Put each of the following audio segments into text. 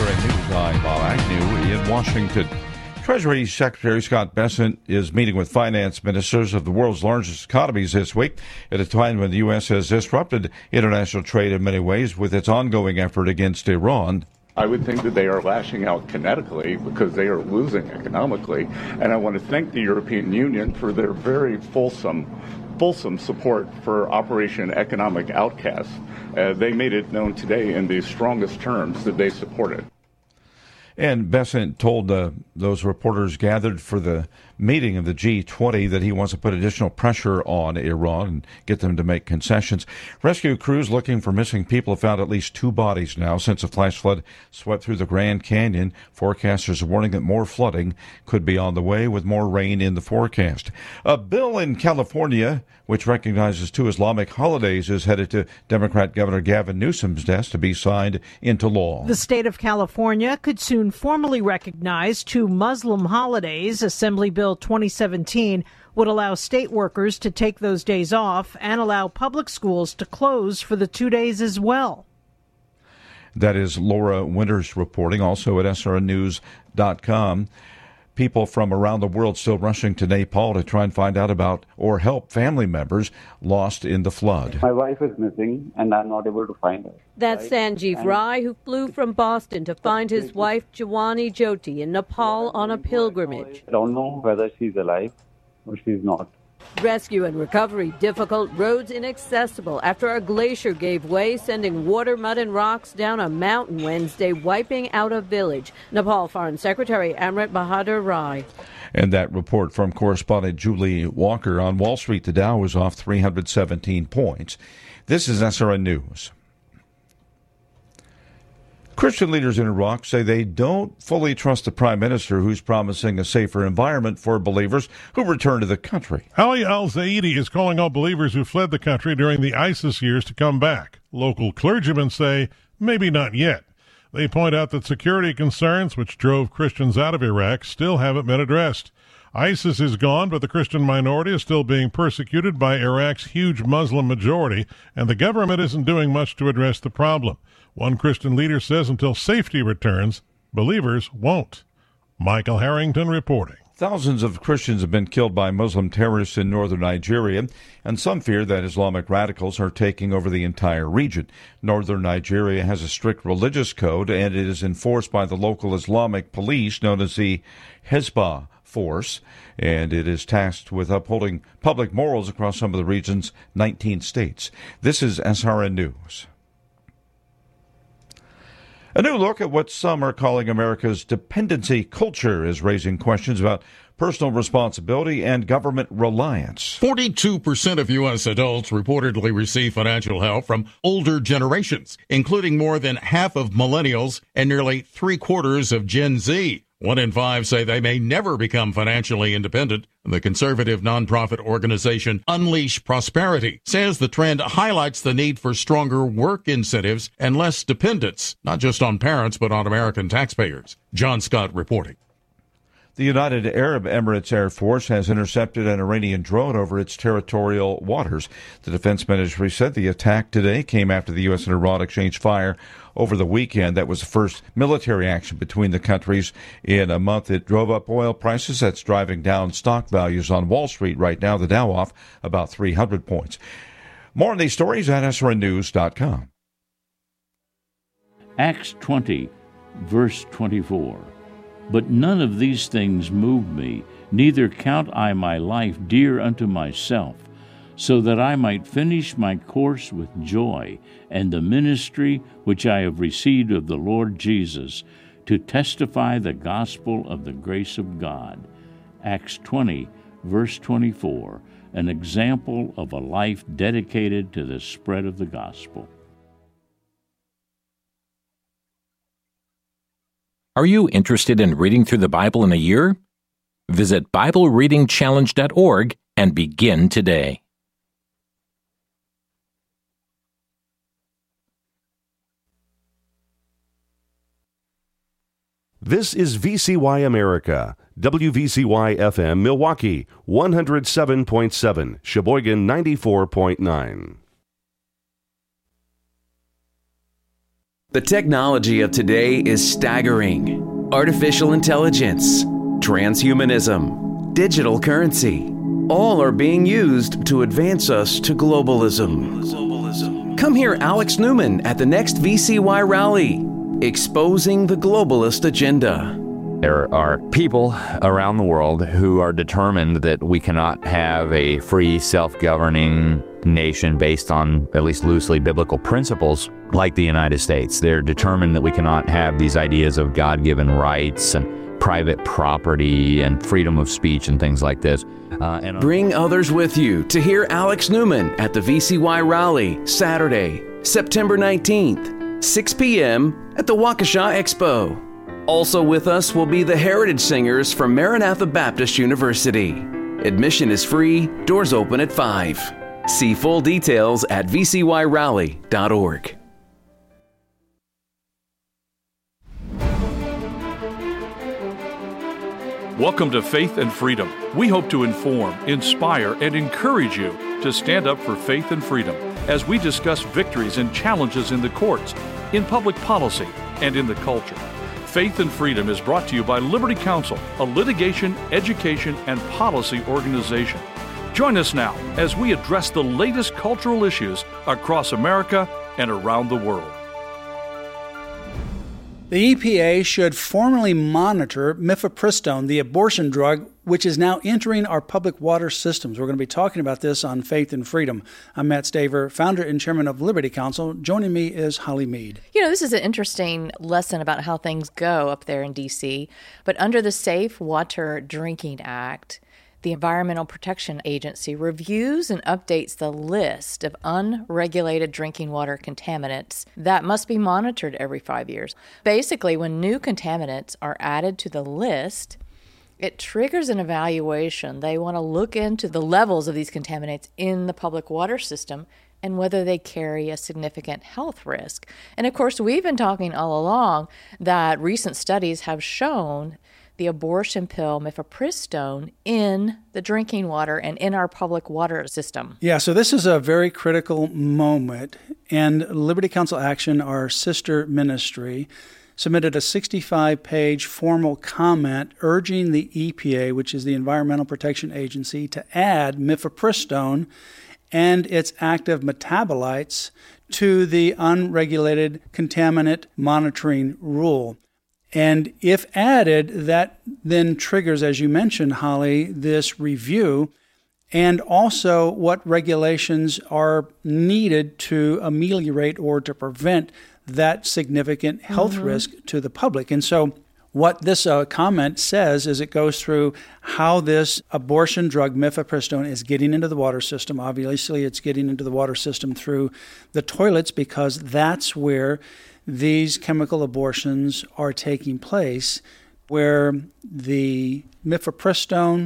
SRN News, I'm Bob Agnew in Washington. Treasury Secretary Scott Bessent is meeting with finance ministers of the world's largest economies this week at a time when the U.S. has disrupted international trade in many ways with its ongoing effort against Iran. I would think that they are lashing out kinetically because they are losing economically. And I want to thank the European Union for their very fulsome support for Operation Economic Outcast. They made it known today in the strongest terms that they support it. And Bessent told those reporters gathered for the meeting of the G20 that he wants to put additional pressure on Iran and get them to make concessions. Rescue crews looking for missing people have found at least 2 bodies now since a flash flood swept through the Grand Canyon. Forecasters are warning that more flooding could be on the way with more rain in the forecast. A bill in California which recognizes 2 Islamic holidays is headed to Democrat Governor Gavin Newsom's desk to be signed into law. The state of California could soon formally recognize 2 Muslim holidays. Assembly Bill 2017 would allow state workers to take those days off and allow public schools to close for the 2 days as well. That is Laura Winters reporting, also at srnnews.com. People from around the world still rushing to Nepal to try and find out about or help family members lost in the flood. My wife is missing and I'm not able to find her. That's Sanjeev Rai, who flew from Boston to find his wife Jawani Jyoti in Nepal on a pilgrimage. I don't know whether she's alive or she's not. Rescue and recovery difficult, roads inaccessible after a glacier gave way, sending water, mud, and rocks down a mountain Wednesday, wiping out a village. Nepal Foreign Secretary Amrit Bahadur Rai. And that report from correspondent Julie Walker. On Wall Street, the Dow was off 317 points. This is SRN News. Christian leaders in Iraq say they don't fully trust the prime minister who's promising a safer environment for believers who return to the country. Ali al-Zaidi is calling on believers who fled the country during the ISIS years to come back. Local clergymen say maybe not yet. They point out that security concerns, which drove Christians out of Iraq, still haven't been addressed. ISIS is gone, but the Christian minority is still being persecuted by Iraq's huge Muslim majority, and the government isn't doing much to address the problem. One Christian leader says until safety returns, believers won't. Michael Harrington reporting. Thousands of Christians have been killed by Muslim terrorists in northern Nigeria, and some fear that Islamic radicals are taking over the entire region. Northern Nigeria has a strict religious code, and it is enforced by the local Islamic police known as the Hezbollah force, and it is tasked with upholding public morals across some of the region's 19 states. This is SRN News. A new look at what some are calling America's dependency culture is raising questions about personal responsibility and government reliance. 42% of U.S. adults reportedly receive financial help from older generations, including more than half of millennials and nearly 3/4 of Gen Z. 1 in 5 say they may never become financially independent. The conservative nonprofit organization Unleash Prosperity says the trend highlights the need for stronger work incentives and less dependence, not just on parents, but on American taxpayers. John Scott reporting. The United Arab Emirates Air Force has intercepted an Iranian drone over its territorial waters. The defense ministry said the attack today came after the U.S. and Iran exchanged fire over the weekend. That was the first military action between the countries in a month. It drove up oil prices. That's driving down stock values on Wall Street right now. The Dow off about 300 points. More on these stories at srnnews.com. Acts 20, verse 24. But none of these things move me, neither count I my life dear unto myself, so that I might finish my course with joy, and the ministry which I have received of the Lord Jesus, to testify the gospel of the grace of God. Acts 20, verse 24, an example of a life dedicated to the spread of the gospel. Are you interested in reading through the Bible in a year? Visit BibleReadingChallenge.org and begin today. This is VCY America, WVCY-FM Milwaukee, 107.7, Sheboygan 94.9. The technology of today is staggering. Artificial intelligence, transhumanism, digital currency, all are being used to advance us to globalism. Come hear Alex Newman at the next VCY rally, exposing the globalist agenda. There are people around the world who are determined that we cannot have a free, self-governing nation based on at least loosely biblical principles like the United States. They're determined that we cannot have these ideas of God-given rights and private property and freedom of speech and things like this. Bring others with you to hear Alex Newman at the VCY rally Saturday, September 19th, 6 p.m. at the Waukesha Expo. Also with us will be the Heritage Singers from Maranatha Baptist University. Admission is free, doors open at 5. See full details at vcyrally.org. Welcome to Faith and Freedom. We hope to inform, inspire, and encourage you to stand up for faith and freedom as we discuss victories and challenges in the courts, in public policy, and in the culture. Faith and Freedom is brought to you by Liberty Counsel, a litigation, education, and policy organization. Join us now as we address the latest cultural issues across America and around the world. The EPA should formally monitor mifepristone, the abortion drug, which is now entering our public water systems. We're going to be talking about this on Faith and Freedom. I'm Matt Staver, founder and chairman of Liberty Counsel. Joining me is Holly Mead. You know, this is an interesting lesson about how things go up there in D.C., but under the Safe Water Drinking Act, the Environmental Protection Agency reviews and updates the list of unregulated drinking water contaminants that must be monitored every 5 years. Basically, when new contaminants are added to the list, it triggers an evaluation. They want to look into the levels of these contaminants in the public water system and whether they carry a significant health risk. And of course, we've been talking all along that recent studies have shown the abortion pill mifepristone in the drinking water and in our public water system. Yeah, so this is a very critical moment, and Liberty Counsel Action, our sister ministry, submitted a 65-page formal comment urging the EPA, which is the Environmental Protection Agency, to add mifepristone and its active metabolites to the unregulated contaminant monitoring rule. And if added, that then triggers, as you mentioned, Holly, this review, and also what regulations are needed to ameliorate or to prevent that significant health risk to the public. And so what this comment says is it goes through how this abortion drug, mifepristone, is getting into the water system. Obviously, it's getting into the water system through the toilets because that's where these chemical abortions are taking place, where the mifepristone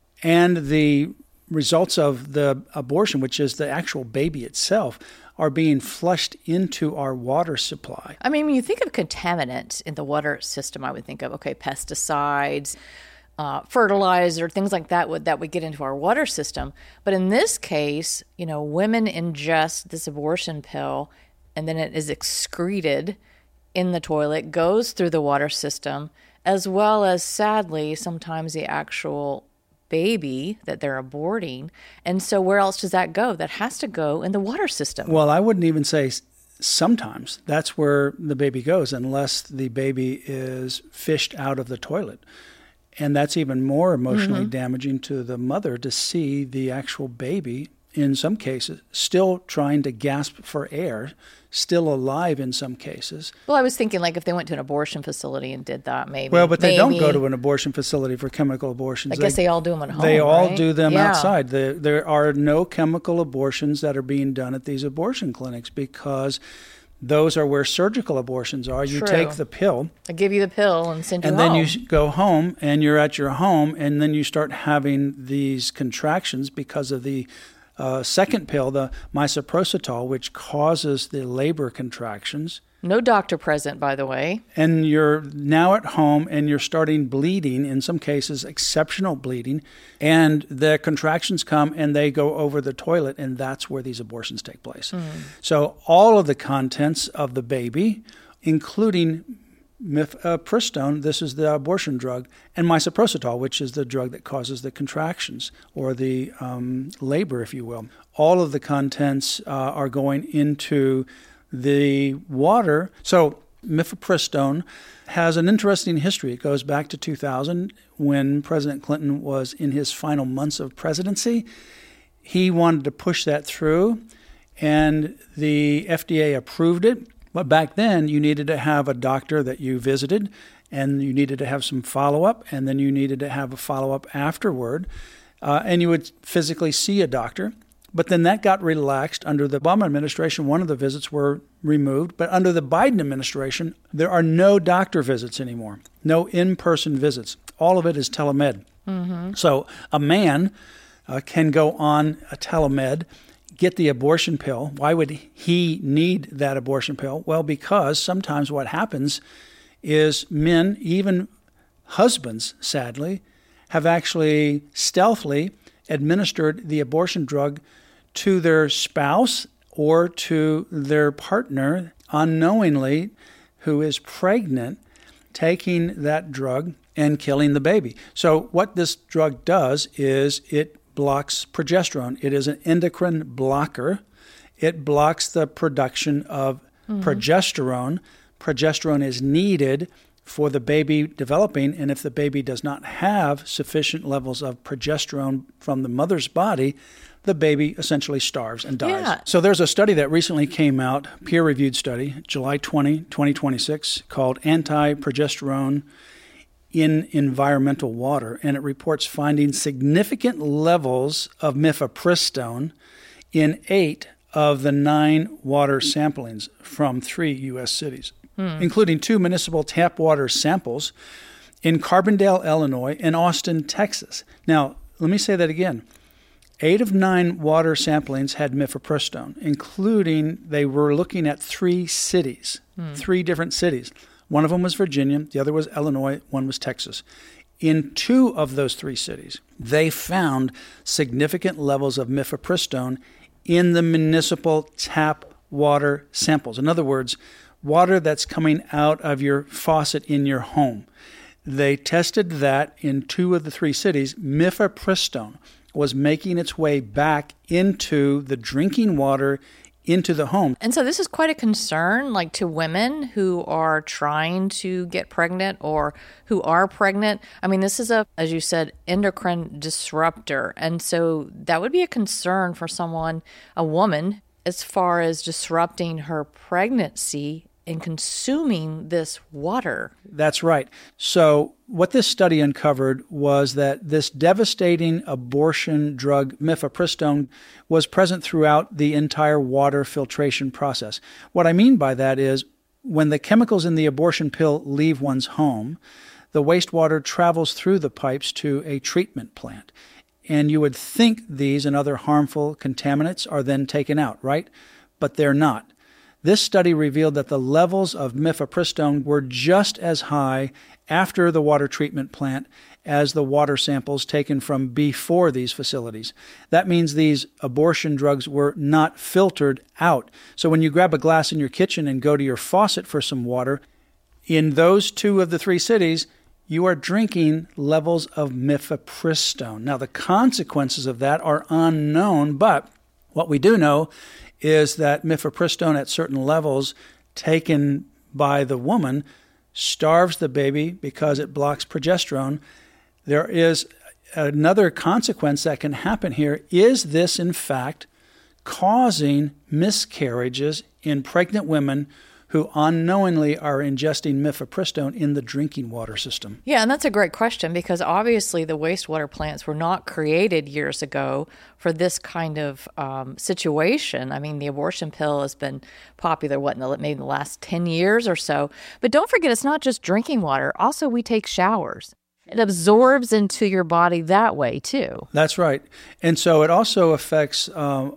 and the results of the abortion, which is the actual baby itself, are being flushed into our water supply. I mean, when you think of contaminants in the water system, I would think of, pesticides, fertilizer, things like that that would get into our water system. But in this case, women ingest this abortion pill, and then it is excreted in the toilet, goes through the water system, as well as, sadly, sometimes the actual baby that they're aborting. And so where else does that go? That has to go in the water system. Well, I wouldn't even say sometimes. That's where the baby goes, unless the baby is fished out of the toilet. And that's even more emotionally damaging to the mother to see the actual baby, in some cases, still trying to gasp for air, still alive in some cases. Well, I was thinking if they went to an abortion facility and did that, maybe. Well, but they don't go to an abortion facility for chemical abortions. I guess they all do them at home, They all right? do them outside. There are no chemical abortions that are being done at these abortion clinics because those are where surgical abortions are. You take the pill. I give you the pill and send you home. And then you go home and you're at your home and then you start having these contractions because of the second pill, the misoprostol, which causes the labor contractions. No doctor present, by the way. And you're now at home and you're starting bleeding, in some cases exceptional bleeding, and the contractions come and they go over the toilet, and that's where these abortions take place. So all of the contents of the baby including mifepristone, this is the abortion drug, and misoprostol, which is the drug that causes the contractions or the labor, if you will. All of the contents are going into the water. So mifepristone has an interesting history. It goes back to 2000 when President Clinton was in his final months of presidency. He wanted to push that through, and the FDA approved it. But back then, you needed to have a doctor that you visited, and you needed to have some follow-up, and then you needed to have a follow-up afterward, and you would physically see a doctor. But then that got relaxed under the Obama administration. One of the visits were removed. But under the Biden administration, there are no doctor visits anymore, no in-person visits. All of it is telemed. Mm-hmm. So a man can go on a telemed, get the abortion pill. Why would he need that abortion pill? Well, because sometimes what happens is men, even husbands, sadly, have actually stealthily administered the abortion drug to their spouse or to their partner unknowingly who is pregnant, taking that drug and killing the baby. So what this drug does is it blocks progesterone. It is an endocrine blocker. It blocks the production of progesterone. Progesterone is needed for the baby developing, and if the baby does not have sufficient levels of progesterone from the mother's body, the baby essentially starves and dies. Yeah. So there's a study that recently came out, peer-reviewed study, July 20, 2026, called Anti-Progesterone in Environmental Water, and it reports finding significant levels of mifepristone in 8 of the 9 water samplings from 3 U.S. cities, including 2 municipal tap water samples in Carbondale, Illinois, and Austin, Texas. Now, let me say that again. 8 of 9 water samplings had mifepristone, including they were looking at 3 cities, 3 different cities. One of them was Virginia, the other was Illinois, one was Texas. In 2 of those 3 cities, they found significant levels of mifepristone in the municipal tap water samples. In other words, water that's coming out of your faucet in your home. They tested that in 2 of the 3 cities. Mifepristone was making its way back into the drinking water into the home. And so this is quite a concern, like to women who are trying to get pregnant or who are pregnant. I mean, this is as you said, endocrine disruptor. And so that would be a concern for someone, a woman, as far as disrupting her pregnancy and consuming this water. That's right. So what this study uncovered was that this devastating abortion drug, mifepristone, was present throughout the entire water filtration process. What I mean by that is when the chemicals in the abortion pill leave one's home, the wastewater travels through the pipes to a treatment plant. And you would think these and other harmful contaminants are then taken out, right? But they're not. This study revealed that the levels of mifepristone were just as high after the water treatment plant as the water samples taken from before these facilities. That means these abortion drugs were not filtered out. So when you grab a glass in your kitchen and go to your faucet for some water, in those 2 of the 3 cities, you are drinking levels of mifepristone. Now, the consequences of that are unknown, but what we do know is that mifepristone at certain levels taken by the woman starves the baby because it blocks progesterone. There is another consequence that can happen here. Is this, in fact, causing miscarriages in pregnant women who unknowingly are ingesting mifepristone in the drinking water system? Yeah, and that's a great question because obviously the wastewater plants were not created years ago for this kind of situation. I mean, the abortion pill has been popular, maybe in the last 10 years or so. But don't forget, it's not just drinking water. Also, we take showers. It absorbs into your body that way, too. That's right. And so it also affects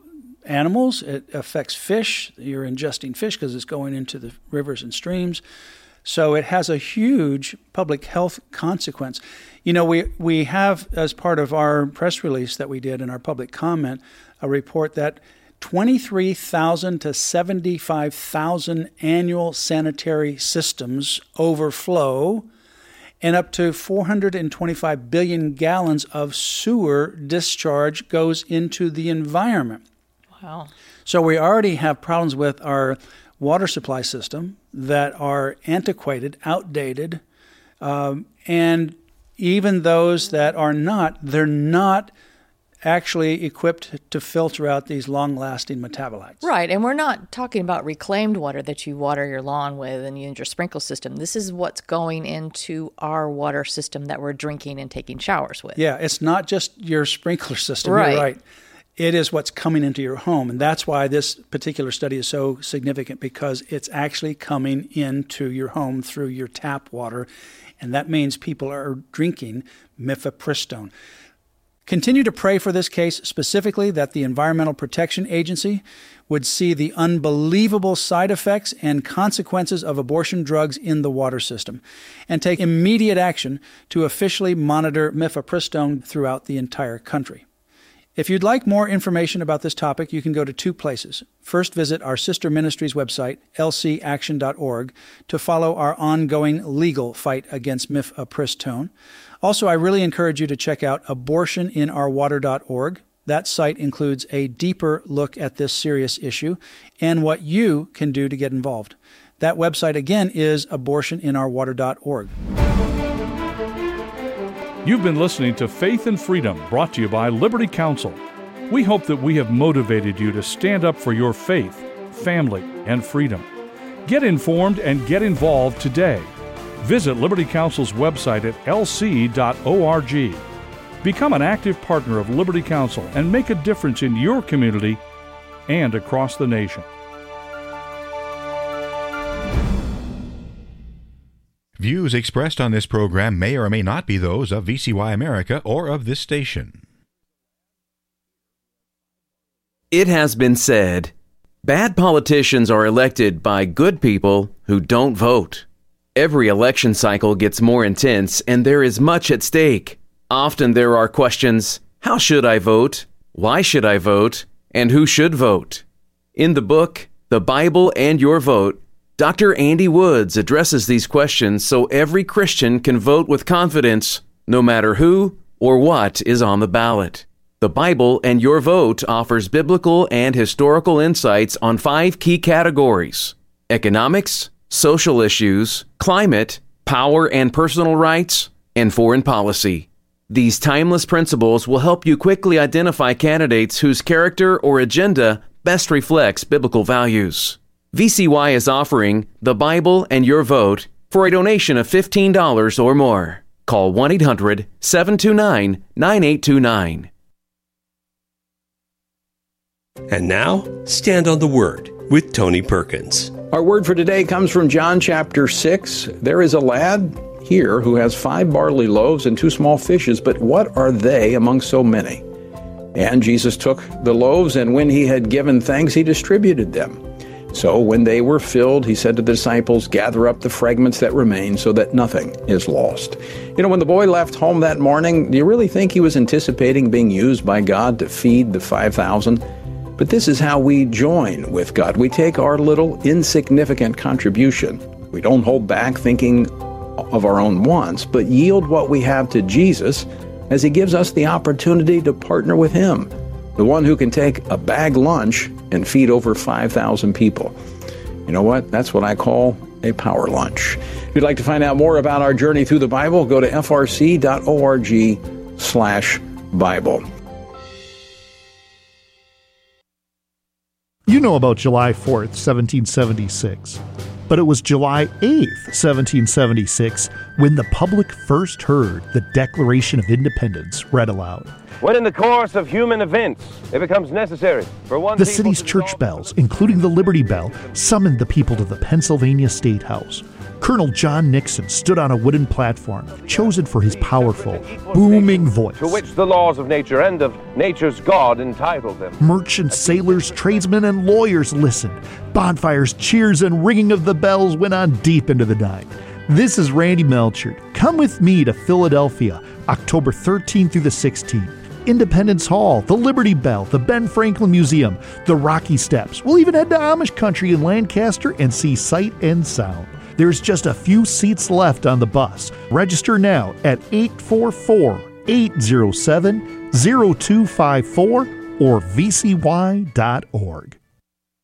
animals. It affects fish. You're ingesting fish because it's going into the rivers and streams. So it has a huge public health consequence. You know, we have, as part of our press release that we did in our public comment, a report that 23,000 to 75,000 annual sanitary systems overflow, and up to 425 billion gallons of sewer discharge goes into the environment. Wow. So we already have problems with our water supply system that are antiquated, outdated, and even those that are not, they're not actually equipped to filter out these long-lasting metabolites. Right, and we're not talking about reclaimed water that you water your lawn with and use your sprinkle system. This is what's going into our water system that we're drinking and taking showers with. Yeah, it's not just your sprinkler system. Right. You're right. It is what's coming into your home, and that's why this particular study is so significant, because it's actually coming into your home through your tap water, and that means people are drinking mifepristone. Continue to pray for this case, specifically that the Environmental Protection Agency would see the unbelievable side effects and consequences of abortion drugs in the water system, and take immediate action to officially monitor mifepristone throughout the entire country. If you'd like more information about this topic, you can go to two places. First, visit our sister ministry's website, lcaction.org, to follow our ongoing legal fight against mifepristone. Also, I really encourage you to check out abortioninourwater.org. That site includes a deeper look at this serious issue and what you can do to get involved. That website, again, is abortioninourwater.org. You've been listening to Faith and Freedom, brought to you by Liberty Counsel. We hope that we have motivated you to stand up for your faith, family, and freedom. Get informed and get involved today. Visit Liberty Counsel's website at lc.org. Become an active partner of Liberty Counsel and make a difference in your community and across the nation. Views expressed on this program may or may not be those of VCY America or of this station. It has been said, bad politicians are elected by good people who don't vote. Every election cycle gets more intense, and there is much at stake. Often there are questions, how should I vote? Why should I vote? And who should vote? In the book, The Bible and Your Vote, Dr. Andy Woods addresses these questions so every Christian can vote with confidence, no matter who or what is on the ballot. The Bible and Your Vote offers biblical and historical insights on 5 key categories: economics, social issues, climate, power and personal rights, and foreign policy. These timeless principles will help you quickly identify candidates whose character or agenda best reflects biblical values. VCY is offering The Bible and Your Vote for a donation of $15 or more. Call 1-800-729-9829. And now, Stand on the Word with Tony Perkins. Our word for today comes from John chapter 6. There is a lad here who has 5 barley loaves and 2 small fishes, but what are they among so many? And Jesus took the loaves, and when he had given thanks, he distributed them. So when they were filled, he said to the disciples, gather up the fragments that remain so that nothing is lost. You know, when the boy left home that morning, do you really think he was anticipating being used by God to feed the 5,000? But this is how we join with God. We take our little insignificant contribution. We don't hold back thinking of our own wants, but yield what we have to Jesus as he gives us the opportunity to partner with him, the one who can take a bag lunch and feed over 5,000 people. You know what? That's what I call a power lunch. If you'd like to find out more about our journey through the Bible, go to frc.org/Bible. You know about July 4th, 1776. But it was July 8th, 1776, when the public first heard the Declaration of Independence read aloud. When in the course of human events it becomes necessary for one The city's church bells, including the Liberty Bell, summoned the people to the Pennsylvania State House. Colonel John Nixon stood on a wooden platform, chosen for his powerful, booming voice. To which the laws of nature and of nature's God entitle them. Merchants, sailors, tradesmen, and lawyers listened. Bonfires, cheers, and ringing of the bells went on deep into the night. This is Randy Melchert. Come with me to Philadelphia, October 13th through the 16th. Independence Hall, the Liberty Bell, the Ben Franklin Museum, the Rocky Steps. We'll even head to Amish country in Lancaster and see Sight and Sound. There's just a few seats left on the bus. Register now at 844-807-0254 or vcy.org.